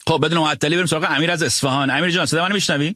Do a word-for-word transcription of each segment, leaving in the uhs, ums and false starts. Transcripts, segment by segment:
خب بدون معطلی بریم سراغ امیر از اصفهان. امیر جان صدا منو میشنوی؟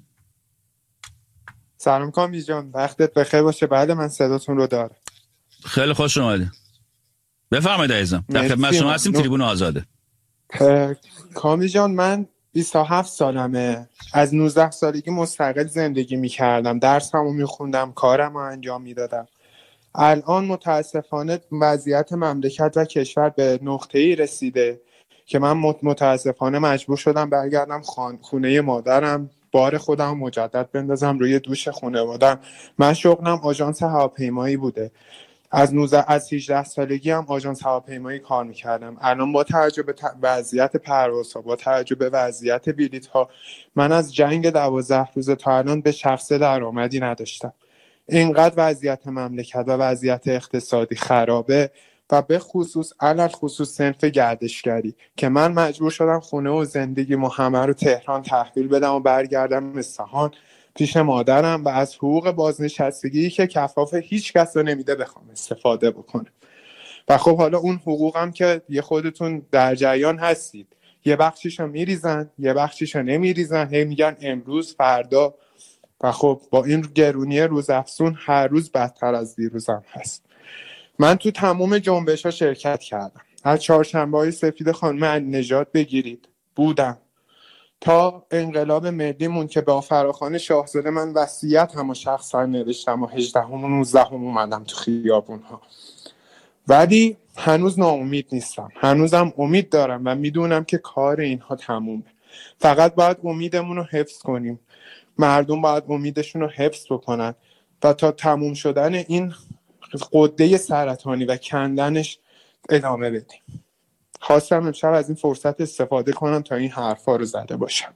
سلام کامبیز جان، وقتت بخیر باشه. بعد من صداتون رو دارم. خیلی خوش اومدید. بفرمایید عزیزم، در خدمت شما هستیم. تریبون آزاده. کامبیز جان، من بیست و هفت سالمه. از نوزده سالگی مستقل زندگی میکردم، درسمو میخوندم، کارمو انجام میدادم. الان متاسفانه وضعیت مملکت و کشور به نقطه‌ای رسیده که من متاسفانه مجبور شدم برگردم خونه مادرم، بار خودم مجدد بندازم روی دوش خانواده‌ام. من شغلم آژانس هواپیمایی بوده. از نوزده از هجده سالگی هم آژانس هواپیمایی کار میکردم. الان با توجه به وضعیت پروازها، با توجه به وضعیت بلیط‌ها، من از جنگ دوازده روزه تا الان به شخصه درآمدی نداشتم. اینقدر وضعیت مملکت و وضعیت اقتصادی خرابه و به خصوص علل خصوص صنف گردشگری که من مجبور شدم خونه و زندگی همه رو تهران تحویل بدم و برگردم اصفهان پیش مادرم و از حقوق بازنشستگی که کفاف هیچ کس رو نمیده بخوام استفاده بکنم. و خب حالا اون حقوقم که یه خودتون در جریان هستید، یه بخشیشو میریزن یه بخشیشو نمیریزن، هی میگن امروز فردا. و خب با این گرونی روزافزون هر روز بدتر از دیروزم هست. من تو تمام جنبش‌ها شرکت کردم، از چهارشنبه‌های سفید خانم نجات بگیرید بودم تا انقلاب ملیمون که با فراخوان شاهزاده من وصیت هم شخصا نوشتم و هجدهم و نوزدهم اومدم تو خیابون‌ها. ولی هنوز ناامید نیستم، هنوزم امید دارم و میدونم که کار اینها تمومه. فقط باید امیدمون رو حفظ کنیم. مردم باید امیدشون رو حفظ بکنن و تا تموم شدن این غده سرطانی و کندنش ادامه بدیم. خواستم امشب از این فرصت استفاده کنم تا این حرفا رو زده باشم.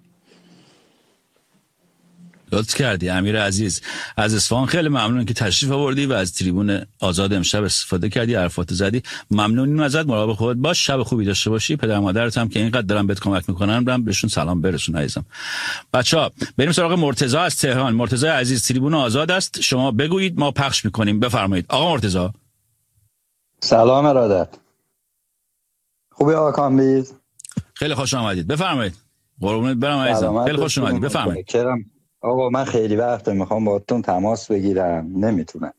لطف کردی امیر عزیز از اصفهان. خیلی ممنون که تشریف آوردی و از تریبون آزاد امشب استفاده کردی، حرفات زدی. ممنونیم ازت. مراقب خودت باش، شب خوبی داشته باشی. پدر مادرت هم که اینقدر دارن بهت کمک میکنن، برام بهشون سلام برسون عزیزم. بچه‌ها بریم سراغ مرتضی از تهران. مرتضی عزیز، تریبون آزاد است، شما بگویید ما پخش میکنیم. بفرمایید آقا مرتضی. سلام ارادت. خوبی آقا کامبیز؟ خیلی خوش آمدید. بفرمایید. قربونت برم عزیزم. خیلی خوش اومدید. بفرمایید. آقا من خیلی وقته میخوام باهاتون تماس بگیرم، نمیتونم.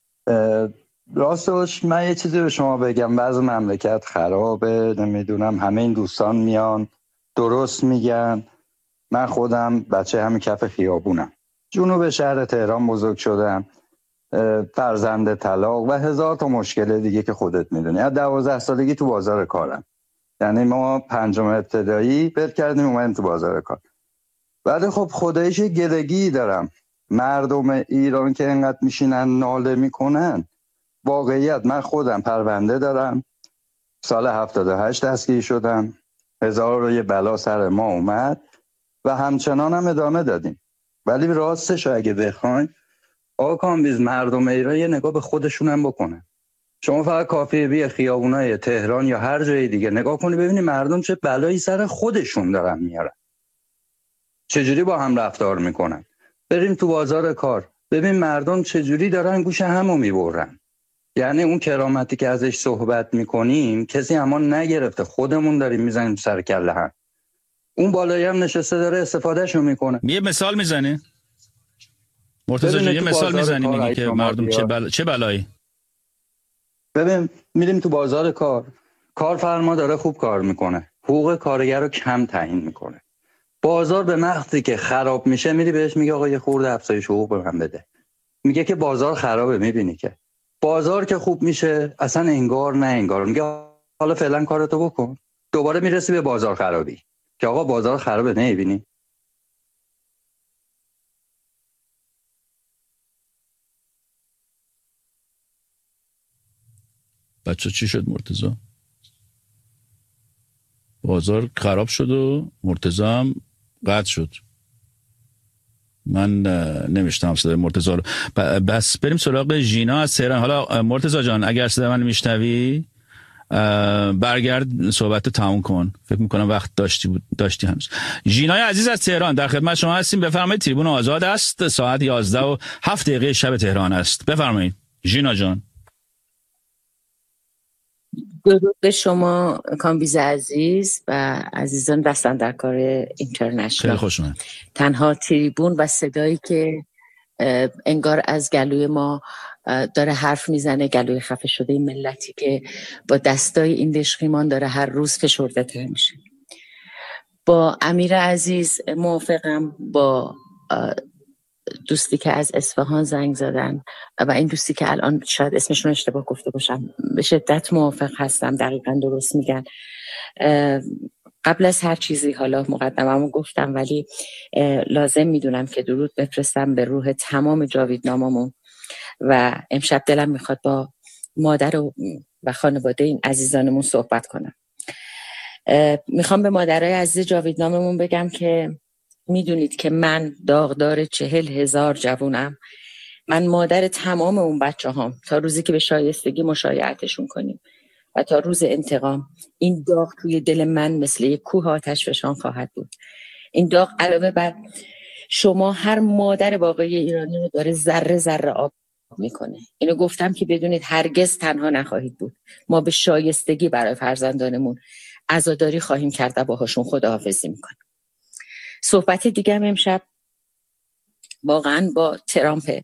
راستش من یه چیزی به شما بگم. بعض مملکت خرابه، نمیدونم، همه این دوستان میان درست میگن. من خودم بچه همین کف خیابونم، جنوب شهر تهران بزرگ شدم، فرزند طلاق و هزار تا مشکل دیگه که خودت میدونی. از دوازده سالگی تو بازار کارم، یعنی ما پنجم ابتدایی بر کردیم اومدیم تو بازار کار. ولی خب خداییش گلگی دارم. مردم ایران که اینقدر میشینن ناله میکنن، واقعیت من خودم پرونده دارم، سال هفتاد و هشت دستگیر شدم، هزار و یه بلا سر ما اومد و همچنان هم ادامه دادیم. ولی راستش اگه بخواین آقا کامبیز، مردم ایران یه نگاه به خودشون هم بکنن. شما فقط کافیه بیا خیابونای تهران یا هر جای دیگه نگاه کنی ببینی مردم چه بلایی سر خودشون دارن میارن، چجوری با هم رفتار میکنن. بریم تو بازار کار ببین مردم چجوری دارن گوش همو میبرن. یعنی اون کرامتی که ازش صحبت میکنیم کسی امان نگرفته، خودمون داریم میزنیم سر کله هم. اون بالایی هم نشسته داره استفادهشو میکنه. یه مثال میزنی مرتضی جان؟ یه مثال میزنی میگی که مردم چه بل... چه بلایی؟ ببین میریم تو بازار کار، کارفرما داره خوب کار میکنه، حقوق کارگر رو کم تعیین میکنه. بازار به وقتی که خراب میشه میری بهش میگه آقا یه خورده افزایش حقوق به من بده، میگه که بازار خرابه. میبینی که بازار که خوب میشه اصلا انگار نه انگار، میگه حالا فعلا کارتو بکن. دوباره میرسی به بازار خرابی که آقا بازار خرابه. نمیبینی؟ بچه چی شد مرتضی؟ بازار خراب شد و مرتضی هم قطع شد. من نمیشتم صدای مرتضی رو. بس بریم سراغ ژینا از تهران. حالا مرتضی جان اگر صدای من میشنوی برگرد صحبت رو تموم کن، فکر میکنم وقت داشتی بود داشتی هنوز. ژینای عزیز از تهران در خدمت شما هستیم. بفرمایید. تریبون آزاد است، ساعت یازده و هفت دقیقه شب تهران است. بفرمایید ژینا جان. درود به شما کامبیز عزیز و عزیزان دستن در کار اینترنشنال. خیلی خوش اومد. تنها تریبون و صدایی که انگار از گلوی ما داره حرف میزنه، گلوی خفه شده این ملتی که با دستای این دشقیمان داره هر روز فشرده تر میشه. با امیر عزیز موافقم، با دوستی که از اصفهان زنگ زدن و این دوستی که الان شاید اسمشون اشتباه گفته باشم به شدت موافق هستم، دقیقاً درست میگن. قبل از هر چیزی، حالا مقدمه‌مو گفتم ولی لازم میدونم که درود بفرستم به روح تمام جاویدناممون و امشب دلم میخواد با مادر و, و خانواده این عزیزانمون صحبت کنم. میخوام به مادرای عزیز جاویدناممون بگم که میدونید که من داغدار چهل هزار جوونم. من مادر تمام اون بچه هام تا روزی که به شایستگی مشایعتشون کنیم و تا روز انتقام. این داغ توی دل من مثل یک کوه آتش فشان خواهد بود. این داغ علاوه بر شما هر مادر واقعی ایرانی رو داره ذره ذره آب میکنه. اینو گفتم که بدونید هرگز تنها نخواهید بود. ما به شایستگی برای فرزندانمون عزاداری خواهیم کرد و باهاشون خداحافظی میکنیم. صحبت دیگه هم امشب واقعا با ترامپ.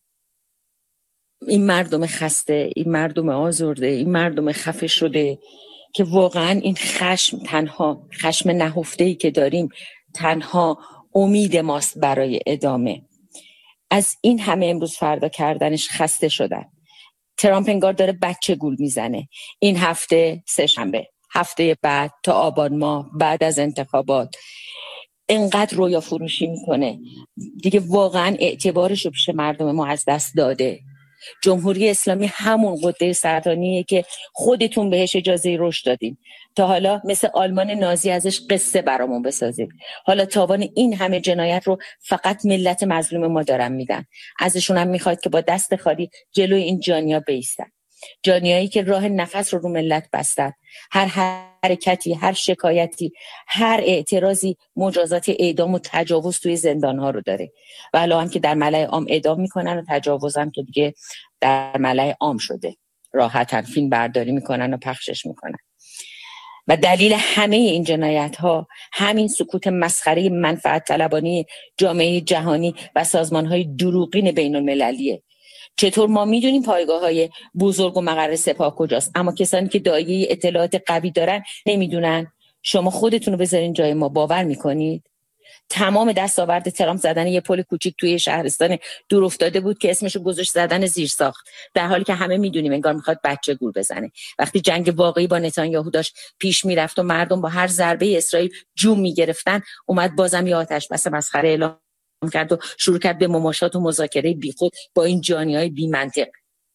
این مردم خسته، این مردم آزرده، این مردم خفه شده که واقعا این خشم، تنها خشم نهفته‌ای که داریم، تنها امید ماست برای ادامه. از این همه امروز فردا کردنش خسته شدن. ترامپ انگار داره بچه گول میزنه. این هفته سه شنبه، هفته بعد تا آبان ماه بعد از انتخابات انقدر رویا فروشی میکنه دیگه، واقعا اعتبارش رو پیش مردم ما از دست داده. جمهوری اسلامی همون قده سرطانیه که خودتون بهش اجازه رشد دادین، تا حالا مثل آلمان نازی ازش قصه برامون بسازید. حالا تاوان این همه جنایت رو فقط ملت مظلوم ما دارن میدن. ازشون هم میخواد که با دست خالی جلوی این جانیا بایستن، جانیایی که راه نفس رو رو ملت بستن. هر حرکتی، هر شکایتی، هر اعتراضی مجازات اعدام و تجاوز توی زندان‌ها رو داره و الان هم که در ملأ عام اعدام میکنن و تجاوز هم که دیگه در ملأ عام شده، راحتاً فیلم برداری میکنن و پخشش میکنن. و دلیل همه این جنایت‌ها همین سکوت مسخره منفعت طلبانی جامعه جهانی و سازمان‌های دروغین بین‌المللیه. چطور ما میدونیم پایگاه‌های بزرگ و مقر سپاه کجاست، اما کسانی که دایه اطلاعات قوی دارن نمیدونن؟ شما خودتون رو بذارین جای ما، باور میکنید؟ تمام دستاورد ترامپ زدن یه پل کوچیک توی شهرستان دور افتاده بود که اسمشو گذاشت زدن زیرساخت، در حالی که همه میدونیم انگار میخواد بچه گول بزنه. وقتی جنگ واقعی با نتانیاهو داشت پیش میرفت و مردم با هر ضربه اسرائیل جون میگرفتن، اومد بازم یه آتش بس مسخره اعلام کرد و شروع کرد به مماشات و مذاکره بیخود با این جانیای بی منطق.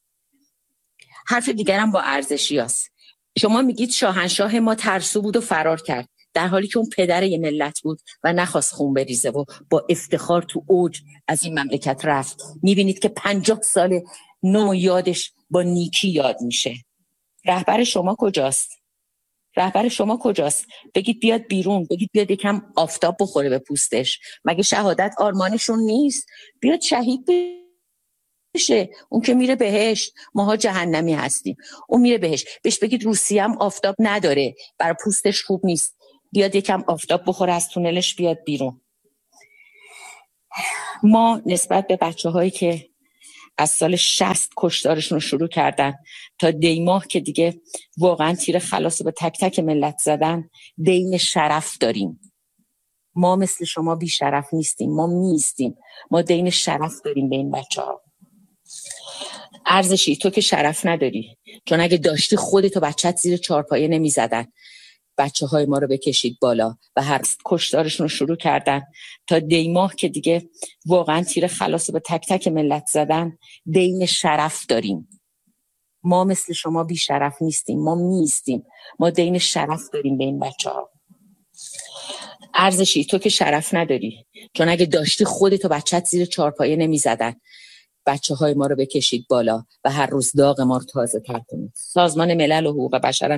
حرف دیگرم با ارزشیاست. شما میگید شاهنشاه ما ترسو بود و فرار کرد، در حالی که اون پدر یه ملت بود و نخواست خون بریزه و با افتخار تو اوج از این مملکت رفت. میبینید که پنجاه سال نو یادش با نیکی یاد میشه. رهبر شما کجاست؟ رهبر شما کجاست؟ بگید بیاد بیرون، بگید بیاد یکم آفتاب بخوره به پوستش. مگه شهادت آرمانشون نیست؟ بیاد شهید بشه. اون که میره بهشت، ماها جهنمی هستیم. اون میره بهشت. بهش بگید روسیه هم آفتاب نداره، برای پوستش خوب نیست. بیاد یکم آفتاب بخوره، از تونلش بیاد بیرون. ما نسبت به بچه‌هایی که از سال شصت کشتارشون رو شروع کردن تا دیماه که دیگه واقعا تیر خلاص به تک تک ملت زدن، دین شرف داریم. ما مثل شما بی شرف نیستیم، ما میستیم. ما دین شرف داریم به این بچه ها. ارزشی تو که شرف نداری، چون اگه داشتی خودت و بچت زیر چارپایه نمی زدن. بچه های ما رو بکشید بالا و هر کشتارشون رو شروع کردن تا دیماه که دیگه واقعا تیر خلاص به تک تک ملت زدن، دین شرف داریم. ما مثل شما بی شرف نیستیم، ما میستیم. ما دین شرف داریم به این بچه ها. ارزشی تو که شرف نداری، چون اگه داشتی خودت و بچت زیر چارپایه نمی زدن. بچه های ما رو بکشید بالا و هر روز داغ ما رو تازه تر کنید. سازمان ملل و حقوق بشر